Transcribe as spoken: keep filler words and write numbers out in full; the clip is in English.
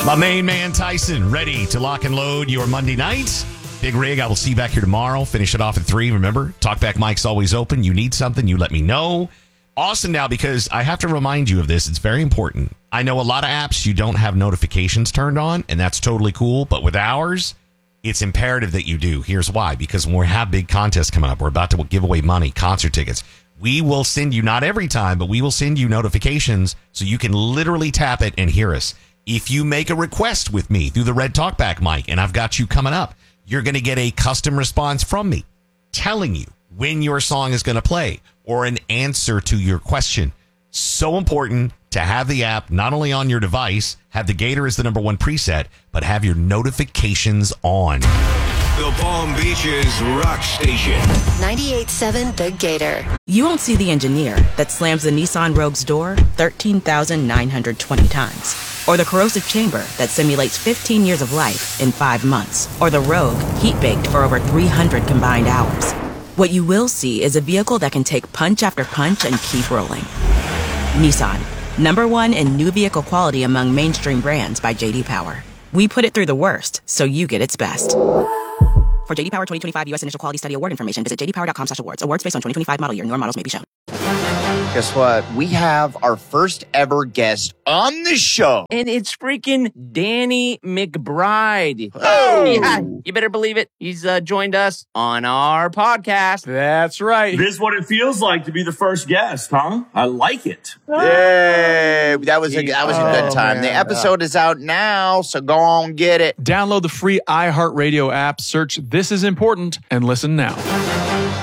My main man, Tyson, ready to lock and load your Monday night. Big Rig, I will see you back here tomorrow. Finish it off at three. Remember, Talkback Mike's always open. You need something, you let me know. Awesome now, because I have to remind you of this. It's very important. I know a lot of apps, you don't have notifications turned on, and that's totally cool. But with ours, it's imperative that you do. Here's why. Because when we have big contests coming up, we're about to give away money, concert tickets. We will send you, not every time, but we will send you notifications so you can literally tap it and hear us. If you make a request with me through the Red Talkback mic, and I've got you coming up, you're going to get a custom response from me telling you when your song is going to play or an answer to your question. So important to have the app not only on your device, have the Gator as the number one preset, but have your notifications on. The Palm Beaches Rock Station. ninety-eight point seven The Gator. You won't see the engineer that slams the Nissan Rogue's door thirteen thousand nine hundred twenty times. Or the corrosive chamber that simulates fifteen years of life in five months. Or the Rogue heat-baked for over three hundred combined hours. What you will see is a vehicle that can take punch after punch and keep rolling. Nissan, number one in new vehicle quality among mainstream brands by J D Power. We put it through the worst, so you get its best. For J D Power twenty twenty-five U S Initial Quality Study Award information, visit j d power dot com slash awards. Awards based on twenty twenty-five model year. Newer models may be shown. Guess what? We have our first ever guest on the show. And it's freaking Danny McBride. Oh! Yeah, you better believe it. He's uh, joined us on our podcast. That's right. This is what it feels like to be the first guest, huh? I like it. Yay! That was a that was a good time. man. The episode is out now, so go on get it. Download the free iHeartRadio app, search This Is Important, and listen now.